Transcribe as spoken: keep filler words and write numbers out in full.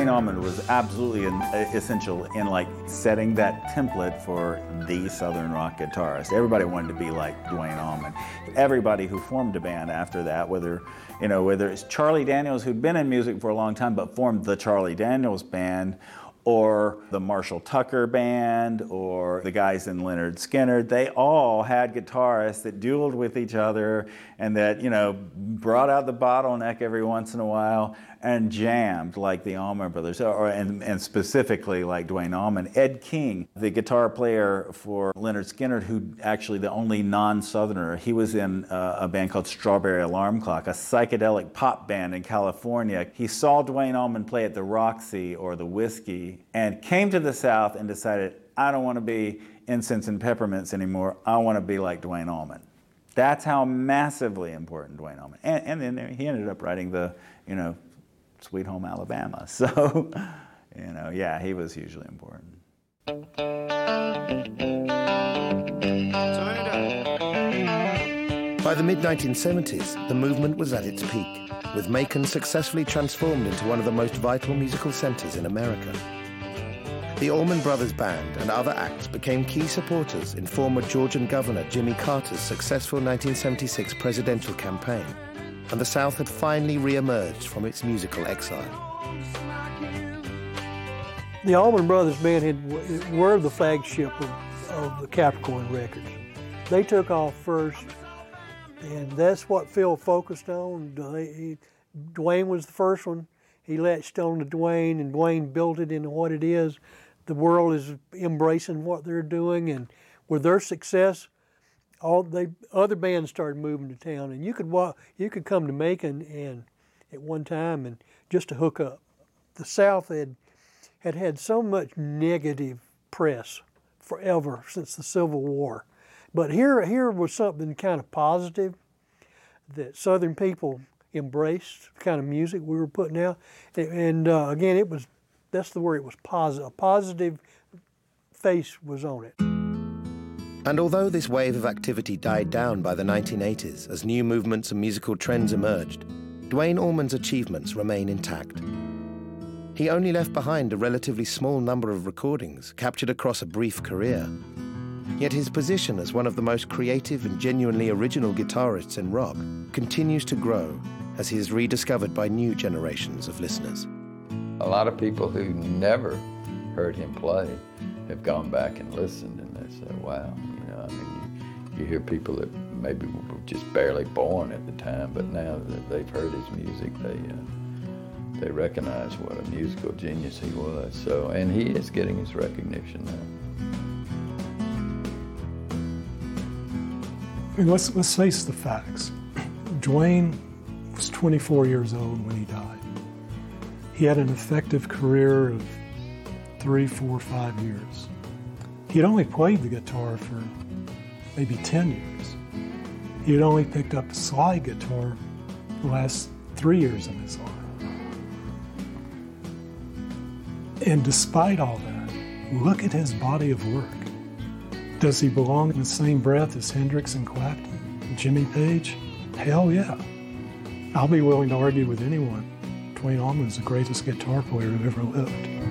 Duane Allman was absolutely in, uh, essential in like setting that template for the Southern rock guitarist. Everybody wanted to be like Duane Allman. Everybody who formed a band after that, whether you know whether it's Charlie Daniels, who'd been in music for a long time but formed the Charlie Daniels Band, or the Marshall Tucker Band, or the guys in Lynyrd Skynyrd, they all had guitarists that dueled with each other and that, you know, brought out the bottleneck every once in a while and jammed like the Allman Brothers, or and, and specifically like Duane Allman. Ed King, the guitar player for Lynyrd Skynyrd, who actually the only non-Southerner, he was in uh, a band called Strawberry Alarm Clock, a psychedelic pop band in California. He saw Duane Allman play at the Roxy or the Whiskey and came to the South and decided, I don't want to be Incense and Peppermints anymore, I want to be like Duane Allman. That's how massively important Duane Allman. And, and then he ended up writing the, you know, Sweet Home Alabama. So, you know, yeah, he was hugely important. By the mid nineteen seventies, the movement was at its peak, with Macon successfully transformed into one of the most vital musical centers in America. The Allman Brothers Band and other acts became key supporters in former Georgian Governor Jimmy Carter's successful nineteen seventy-six presidential campaign, and the South had finally re-emerged from its musical exile. The Allman Brothers Band had, were the flagship of, of the Capricorn Records. They took off first, and that's what Phil focused on. He, Duane was the first one. He latched on to Duane, and Duane built it into what it is. The world is embracing what they're doing, and with their success, all they other bands started moving to town, and you could walk, you could come to Macon and at one time and just to hook up. The South had had had so much negative press forever since the Civil War, but here here was something kind of positive that Southern people embraced, the kind of music we were putting out, and uh, again, it was that's the word. It was positive. A positive face was on it. And although this wave of activity died down by the nineteen eighties as new movements and musical trends emerged, Duane Allman's achievements remain intact. He only left behind a relatively small number of recordings captured across a brief career. Yet his position as one of the most creative and genuinely original guitarists in rock continues to grow as he is rediscovered by new generations of listeners. A lot of people who never heard him play have gone back and listened, and they say, wow, you know, I mean, you, you hear people that maybe were just barely born at the time, but now that they've heard his music, they uh, they recognize what a musical genius he was. So, and he is getting his recognition now. I mean, let's, let's face the facts. Duane was twenty-four years old when he died. He had an effective career of three, four, five years. He had only played the guitar for maybe ten years. He had only picked up a slide guitar the last three years of his life. And despite all that, look at his body of work. Does he belong in the same breath as Hendrix and Clapton and Jimmy Page? Hell yeah. I'll be willing to argue with anyone. Duane Allman is the greatest guitar player who ever lived.